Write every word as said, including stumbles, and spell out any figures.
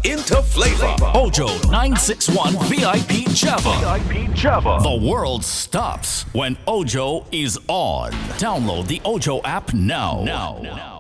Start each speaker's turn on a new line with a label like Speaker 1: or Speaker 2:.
Speaker 1: into flavor.
Speaker 2: Ojo nine six one V I P Java.
Speaker 1: V I P Java.
Speaker 2: The world stops when Ojo is on. Download the Ojo app now. Now. now.